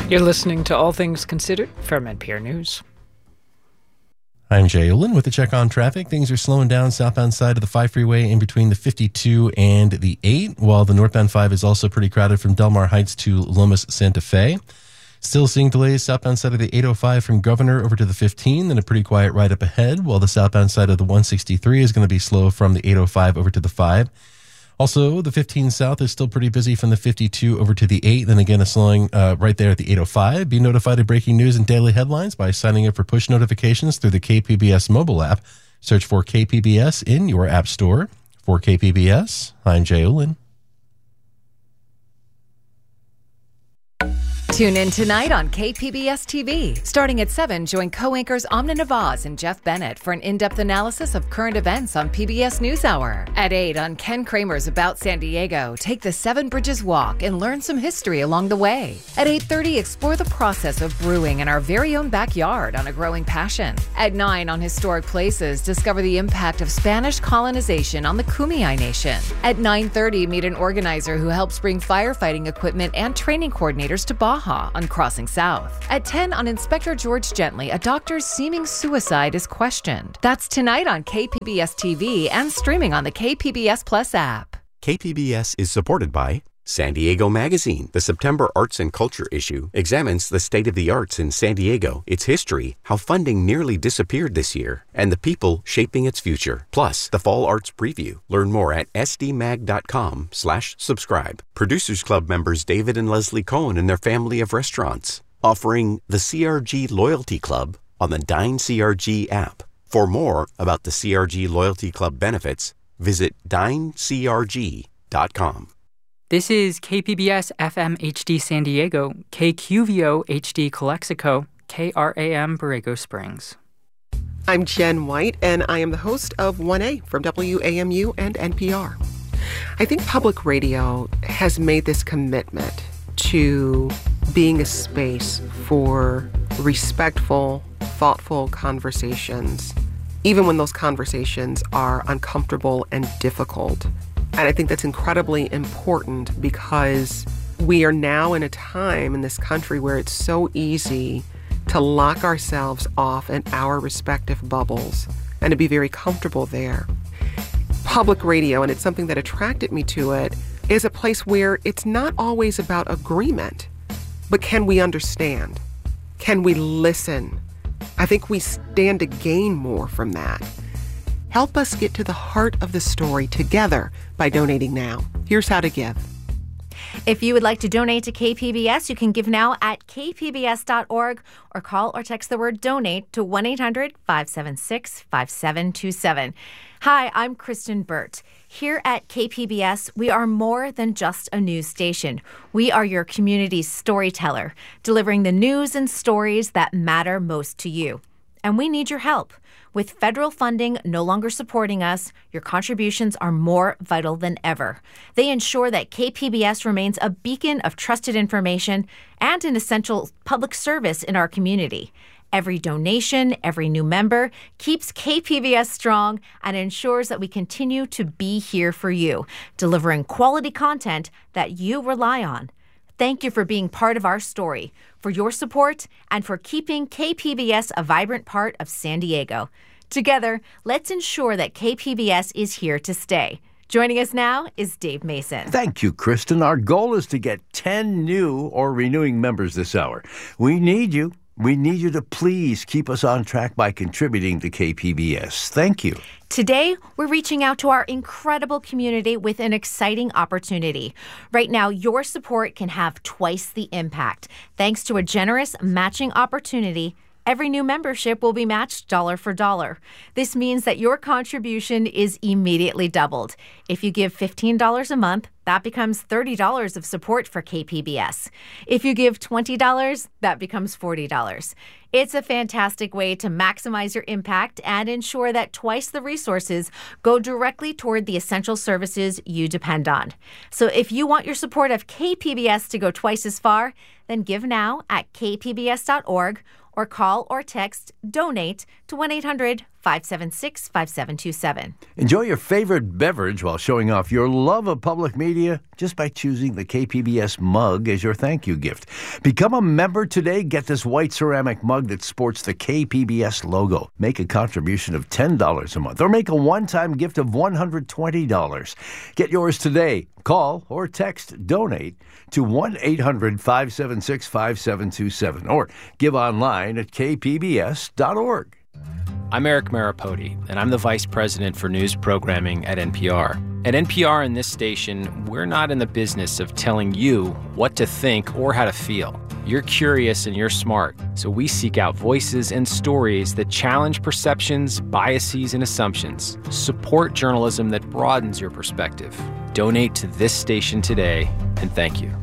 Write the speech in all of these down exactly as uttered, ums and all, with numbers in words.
You're listening to All Things Considered from N P R News. I'm Jay Olin with the check on traffic. Things are slowing down southbound side of the five freeway in between the fifty-two and the eight, while the northbound five is also pretty crowded from Del Mar Heights to Lomas Santa Fe. Still seeing delays southbound side of the eight oh five from Governor over to the fifteen, then a pretty quiet ride up ahead, while the southbound side of the one sixty-three is going to be slow from the eight oh five over to the five. Also, the fifteen south is still pretty busy from the fifty-two over to the eight. Then again, a slowing uh, right there at the eight oh five. Be notified of breaking news and daily headlines by signing up for push notifications through the K P B S mobile app. Search for K P B S in your app store. For K P B S, I'm Jay Olin. Tune in tonight on K P B S T V. Starting at seven, join co-anchors Amna Nawaz and Jeff Bennett for an in-depth analysis of current events on P B S NewsHour. At eight, on Ken Kramer's About San Diego, take the Seven Bridges Walk and learn some history along the way. At eight thirty, explore the process of brewing in our very own backyard on A Growing Passion. At nine, on Historic Places, discover the impact of Spanish colonization on the Kumeyaay Nation. At nine thirty, meet an organizer who helps bring firefighting equipment and training coordinators to Baja on Crossing South. At ten, on Inspector George Gently, a doctor's seeming suicide is questioned. That's tonight on K P B S T V and streaming on the K P B S Plus app. K P B S is supported by San Diego Magazine. The September Arts and Culture issue examines the state of the arts in San Diego, its history, how funding nearly disappeared this year, and the people shaping its future. Plus, the Fall Arts Preview. Learn more at sdmag.com slash subscribe. Producers Club members David and Leslie Cohen and their family of restaurants, offering the C R G Loyalty Club on the Dine C R G app. For more about the C R G Loyalty Club benefits, visit dine c r g dot com. This is K P B S F M H D San Diego, K Q V O H D Calexico, K R A M Borrego Springs. I'm Jen White, and I am the host of one A from W A M U and N P R. I think public radio has made this commitment to being a space for respectful, thoughtful conversations, even when those conversations are uncomfortable and difficult. And I think that's incredibly important because we are now in a time in this country where it's so easy to lock ourselves off in our respective bubbles and to be very comfortable there. Public radio, and it's something that attracted me to it, is a place where it's not always about agreement, but can we understand? Can we listen? I think we stand to gain more from that. Help us get to the heart of the story together by donating now. Here's how to give. If you would like to donate to K P B S, you can give now at k p b s dot org or call or text the word donate to one eight hundred five seven six five seven two seven. Hi, I'm Kristen Burt. Here at K P B S, we are more than just a news station. We are your community's storyteller, delivering the news and stories that matter most to you. And we need your help. With federal funding no longer supporting us, your contributions are more vital than ever. They ensure that K P B S remains a beacon of trusted information and an essential public service in our community. Every donation, every new member keeps K P B S strong and ensures that we continue to be here for you, delivering quality content that you rely on. Thank you for being part of our story, for your support, and for keeping K P B S a vibrant part of San Diego. Together, let's ensure that K P B S is here to stay. Joining us now is Dave Mason. Thank you, Kristen. Our goal is to get ten new or renewing members this hour. We need you. We need you to please keep us on track by contributing to K P B S. Thank you. Today, we're reaching out to our incredible community with an exciting opportunity. Right now, your support can have twice the impact. Thanks to a generous matching opportunity, every new membership will be matched dollar for dollar. This means that your contribution is immediately doubled. If you give fifteen dollars a month, that becomes thirty dollars of support for K P B S. If you give twenty dollars, that becomes forty dollars. It's a fantastic way to maximize your impact and ensure that twice the resources go directly toward the essential services you depend on. So if you want your support of K P B S to go twice as far, then give now at k p b s dot org or call or text DONATE to one eight hundred five seven six, five seven two seven. Enjoy your favorite beverage while showing off your love of public media just by choosing the K P B S mug as your thank you gift. Become a member today. Get this white ceramic mug that sports the K P B S logo. Make a contribution of ten dollars a month or make a one-time gift of one hundred twenty dollars. Get yours today. Call or text DONATE to one eight hundred, five seven six, five seven two seven or give online at k p b s dot org. I'm Eric Maripodi, and I'm the Vice President for News Programming at N P R. At N P R and this station, we're not in the business of telling you what to think or how to feel. You're curious and you're smart, so we seek out voices and stories that challenge perceptions, biases, and assumptions. Support journalism that broadens your perspective. Donate to this station today, and thank you.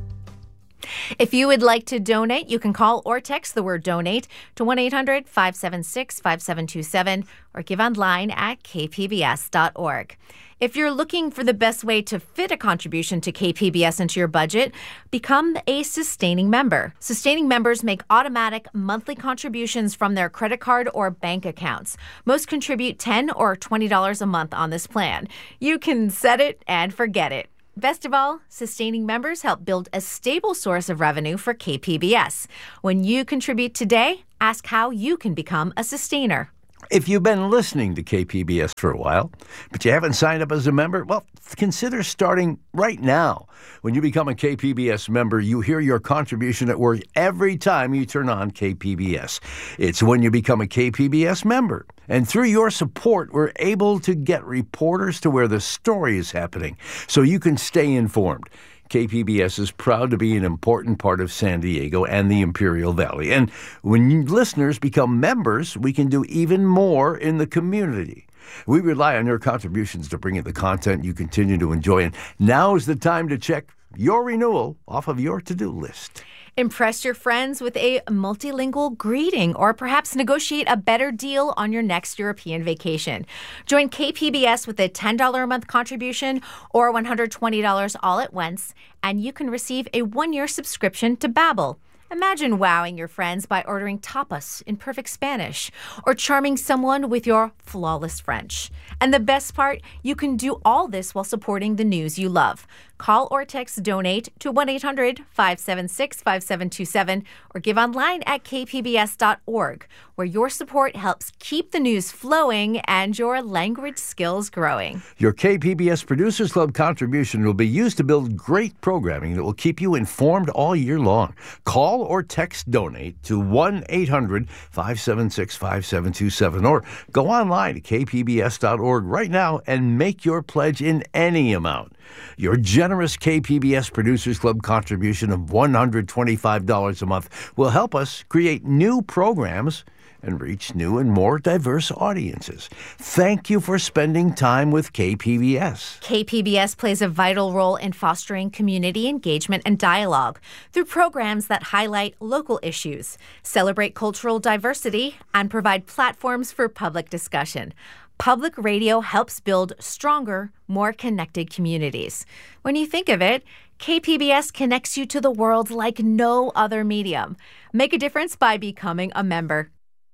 If you would like to donate, you can call or text the word donate to one eight hundred, five seven six, five seven two seven or give online at k p b s dot org. If you're looking for the best way to fit a contribution to K P B S into your budget, become a sustaining member. Sustaining members make automatic monthly contributions from their credit card or bank accounts. Most contribute ten dollars or twenty dollars a month on this plan. You can set it and forget it. Best of all, sustaining members help build a stable source of revenue for K P B S. When you contribute today, ask how you can become a sustainer. If you've been listening to K P B S for a while, but you haven't signed up as a member, well, consider starting right now. When you become a K P B S member, you hear your contribution at work every time you turn on K P B S. It's when you become a K P B S member. And through your support, we're able to get reporters to where the story is happening so you can stay informed. K P B S is proud to be an important part of San Diego and the Imperial Valley. And when listeners become members, we can do even more in the community. We rely on your contributions to bring in the content you continue to enjoy. And now is the time to check your renewal off of your to-do list. Impress your friends with a multilingual greeting or perhaps negotiate a better deal on your next European vacation. Join K P B S with a ten dollars a month contribution or one hundred twenty dollars all at once, and you can receive a one-year subscription to Babbel. Imagine wowing your friends by ordering tapas in perfect Spanish or charming someone with your flawless French. And the best part, you can do all this while supporting the news you love. Call or text DONATE to one eight hundred, five seven six, five seven two seven or give online at k p b s dot org, where your support helps keep the news flowing and your language skills growing. Your K P B S Producers Club contribution will be used to build great programming that will keep you informed all year long. Call or text DONATE to one eight hundred, five seven six, five seven two seven or go online to k p b s dot org right now and make your pledge in any amount. Your generous K P B S Producers Club contribution of one hundred twenty-five dollars a month will help us create new programs and reach new and more diverse audiences. Thank you for spending time with K P B S. K P B S plays a vital role in fostering community engagement and dialogue through programs that highlight local issues, celebrate cultural diversity, and provide platforms for public discussion. Public radio helps build stronger, more connected communities. When you think of it, K P B S connects you to the world like no other medium. Make a difference by becoming a member.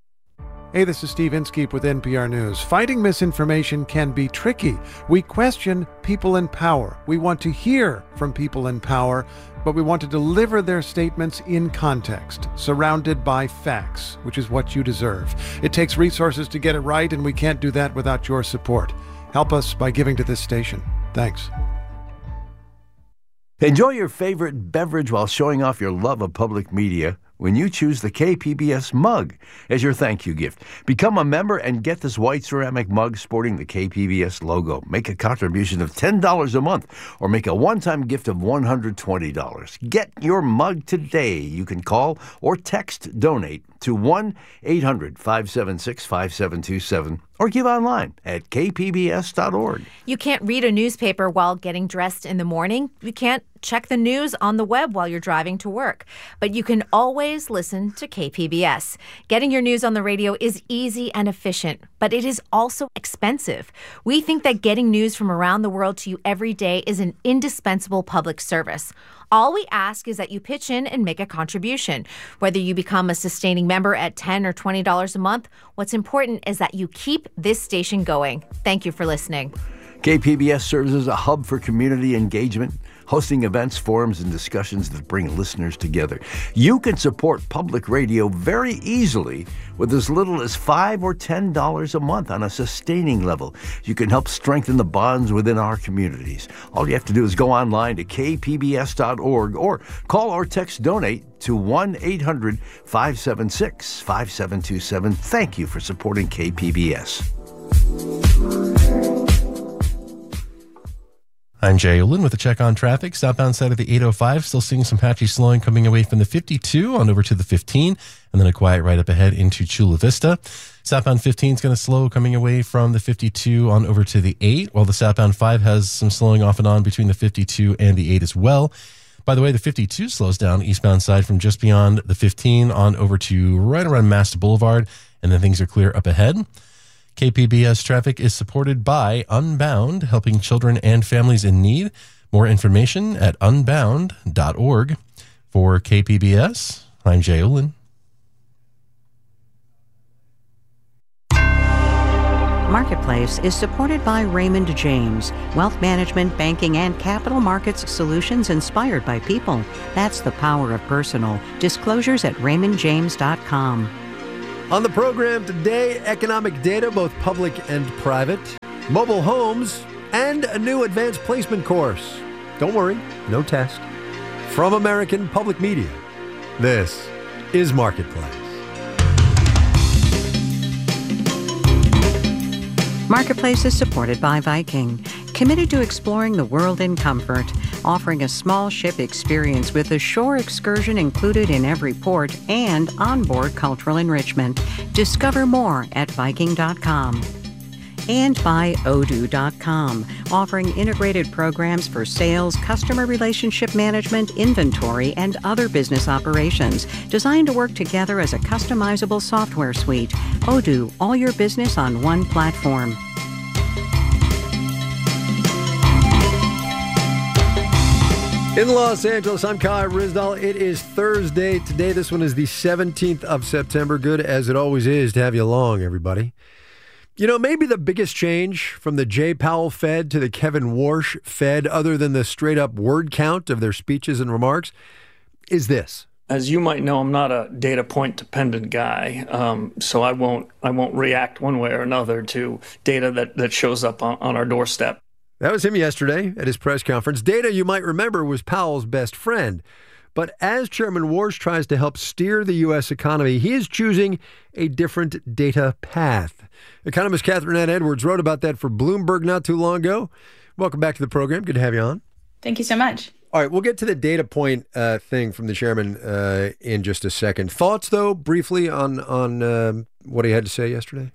Hey, this is Steve Inskeep with N P R News. Fighting misinformation can be tricky. We question people in power. We want to hear from people in power, but we want to deliver their statements in context, surrounded by facts, which is what you deserve. It takes resources to get it right, and we can't do that without your support. Help us by giving to this station. Thanks. Enjoy your favorite beverage while showing off your love of public media when you choose the K P B S mug as your thank you gift. Become a member and get this white ceramic mug sporting the K P B S logo. Make a contribution of ten dollars a month or make a one-time gift of one hundred twenty dollars. Get your mug today. You can call or text DONATE to one eight hundred, five seven six, five seven two seven or give online at k p b s dot org. You can't read a newspaper while getting dressed in the morning. You can't check the news on the web while you're driving to work. But you can always listen to K P B S. Getting your news on the radio is easy and efficient, but it is also expensive. We think that getting news from around the world to you every day is an indispensable public service. All we ask is that you pitch in and make a contribution. Whether you become a sustaining member at ten dollars or twenty dollars a month, what's important is that you keep this station going. Thank you for listening. K P B S serves as a hub for community engagement, hosting events, forums, and discussions that bring listeners together. You can support public radio very easily with as little as five dollars or ten dollars a month on a sustaining level. You can help strengthen the bonds within our communities. All you have to do is go online to k p b s dot org or call or text donate to one eight hundred five seven six five seven two seven. Thank you for supporting K P B S. I'm Jay Olin with a check on traffic. Southbound side of the eight oh five, still seeing some patchy slowing coming away from the fifty-two on over to the fifteen, and then a quiet right up ahead into Chula Vista. Southbound fifteen is going to slow coming away from the fifty-two on over to the eight, while the southbound five has some slowing off and on between the fifty-two and the eight as well. By the way, the fifty-two slows down eastbound side from just beyond the fifteen on over to right around Masta Boulevard, and then things are clear up ahead. K P B S traffic is supported by Unbound, helping children and families in need. More information at unbound dot org. For K P B S, I'm Jay Olin. Marketplace is supported by Raymond James, wealth management, banking, and capital markets solutions inspired by people. That's the power of personal. Disclosures at raymond james dot com. On the program today, economic data, both public and private, mobile homes, and a new advanced placement course. Don't worry, no test. From American Public Media, this is Marketplace. Marketplace is supported by Viking, committed to exploring the world in comfort, offering a small ship experience with a shore excursion included in every port and onboard cultural enrichment. Discover more at viking dot com. And by odoo dot com, offering integrated programs for sales, customer relationship management, inventory, and other business operations, designed to work together as a customizable software suite. Odoo, all your business on one platform. In Los Angeles, I'm Kai Ryssdal. It is Thursday today. This one is the seventeenth of September. Good as it always is to have you along, everybody. You know, maybe the biggest change from the Jay Powell Fed to the Kevin Warsh Fed, other than the straight-up word count of their speeches and remarks, is this. As you might know, I'm not a data point dependent guy, um, so I won't I won't react one way or another to data that, that shows up on, on our doorstep. That was him yesterday at his press conference. Data, you might remember, was Powell's best friend. But as Chairman Warsh tries to help steer the U S economy, he is choosing a different data path. Economist Catherine Ann Edwards wrote about that for Bloomberg not too long ago. Welcome back to the program. Good to have you on. Thank you so much. All right, we'll get to the data point uh, thing from the chairman uh, in just a second. Thoughts, though, briefly on, on um, what he had to say yesterday?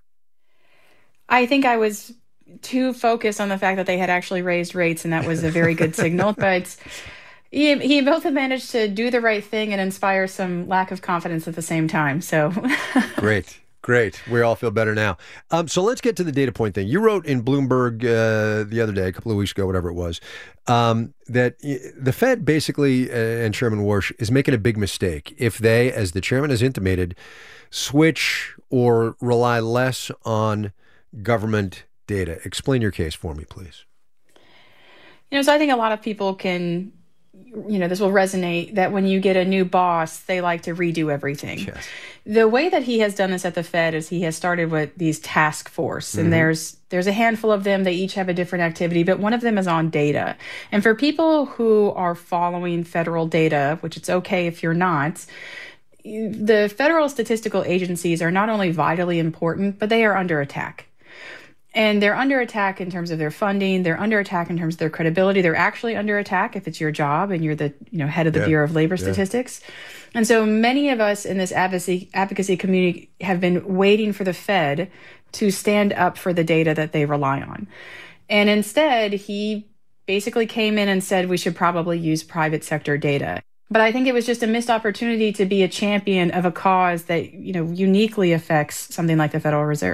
I think I was too focused on the fact that they had actually raised rates, and that was a very good signal. But he, he both managed to do the right thing and inspire some lack of confidence at the same time. So Great. Great. We all feel better now. Um, so let's get to the data point thing. You wrote in Bloomberg uh, the other day, a couple of weeks ago, whatever it was, um, that the Fed basically, uh, and Chairman Warsh, is making a big mistake if they, as the chairman has intimated, switch or rely less on government data. Explain your case for me, please. You know, so I think a lot of people can, you know, this will resonate, that when you get a new boss, they like to redo everything. Yes. The way that he has done this at the Fed is he has started with these task force, and mm-hmm. there's there's a handful of them. They each have a different activity, but one of them is on data. And for people who are following federal data, which it's okay if you're not, the federal statistical agencies are not only vitally important, but they are under attack. And they're under attack in terms of their funding. They're under attack in terms of their credibility. They're actually under attack if it's your job and you're the you know head of the yeah. Bureau of Labor yeah. Statistics. And so many of us in this advocacy advocacy community have been waiting for the Fed to stand up for the data that they rely on. And instead, he basically came in and said we should probably use private sector data. But I think it was just a missed opportunity to be a champion of a cause that you know uniquely affects something like the Federal Reserve.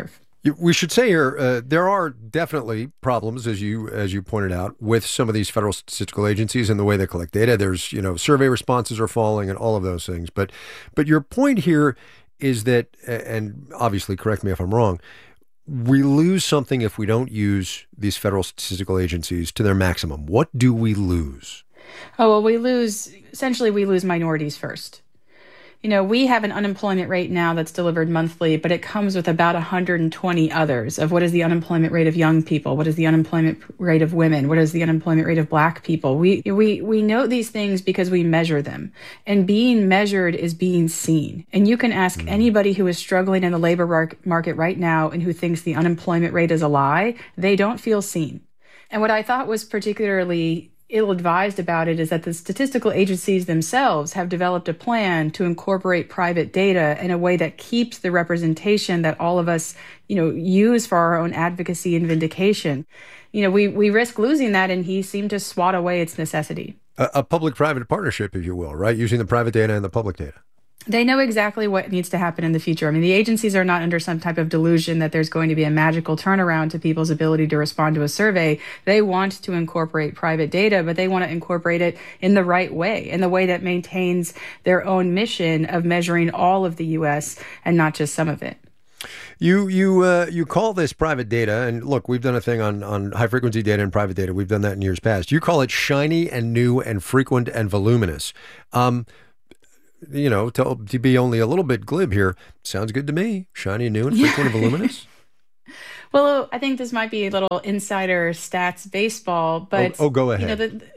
We should say here, uh, there are definitely problems, as you as you pointed out, with some of these federal statistical agencies and the way they collect data. There's, you know, survey responses are falling and all of those things. But but your point here is that, and obviously correct me if I'm wrong, we lose something if we don't use these federal statistical agencies to their maximum. What do we lose? Oh, well, we lose, essentially we lose minorities first. You know, we have an unemployment rate now that's delivered monthly, but it comes with about one hundred twenty others of what is the unemployment rate of young people, what is the unemployment rate of women, what is the unemployment rate of Black people. We we we know these things because we measure them, and being measured is being seen. And you can ask mm. anybody who is struggling in the labor market right now and who thinks the unemployment rate is a lie, they don't feel seen. And what I thought was particularly ill-advised about it is that the statistical agencies themselves have developed a plan to incorporate private data in a way that keeps the representation that all of us, you know, use for our own advocacy and vindication. You know, we, we risk losing that, and he seemed to swat away its necessity. A, a public-private partnership, if you will, right? Using the private data and the public data. They know exactly what needs to happen in the future. I mean, the agencies are not under some type of delusion that there's going to be a magical turnaround to people's ability to respond to a survey. They want to incorporate private data, but they want to incorporate it in the right way, in the way that maintains their own mission of measuring all of the U S and not just some of it. You you uh, you call this private data, and look, we've done a thing on, on high-frequency data and private data. We've done that in years past. You call it shiny and new and frequent and voluminous. Um You know, to, to be only a little bit glib here, sounds good to me. Shiny and new and frequent and voluminous. Well, I think this might be a little insider stats baseball, but oh, oh go ahead. You know, the,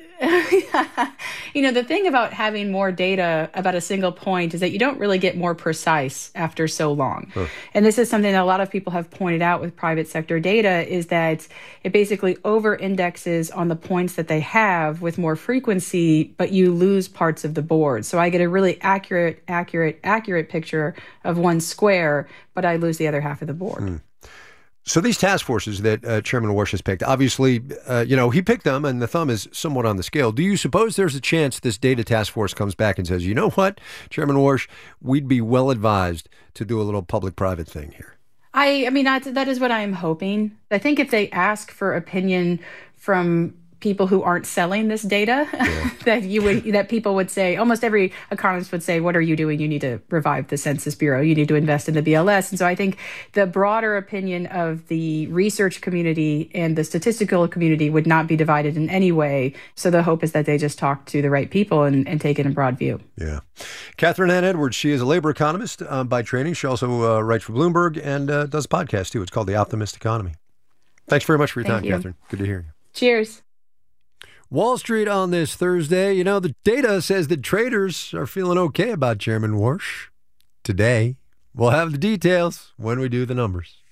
you know, the thing about having more data about a single point is that you don't really get more precise after so long. Huh. And this is something that a lot of people have pointed out with private sector data, is that it basically over-indexes on the points that they have with more frequency, but you lose parts of the board. So I get a really accurate, accurate, accurate picture of one square, but I lose the other half of the board. Hmm. So these task forces that uh, Chairman Warsh has picked, obviously, uh, you know, he picked them and the thumb is somewhat on the scale. Do you suppose there's a chance this data task force comes back and says, you know what, Chairman Warsh, we'd be well advised to do a little public-private thing here? I, I mean, that, that is what I'm hoping. I think if they ask for opinion from people who aren't selling this data, yeah. that you would, that people would say, almost every economist would say, what are you doing? You need to revive the Census Bureau. You need to invest in the B L S. And so I think the broader opinion of the research community and the statistical community would not be divided in any way. So the hope is that they just talk to the right people and, and take it in broad view. Yeah. Catherine Ann Edwards, she is a labor economist uh, by training. She also uh, writes for Bloomberg and uh, does a podcast too. It's called The Optimist Economy. Thanks very much for your Thank time, you. Catherine. Good to hear you. Cheers. Wall Street on this Thursday. You know, the data says that traders are feeling okay about Chairman Warsh today. We'll have the details when we do the numbers.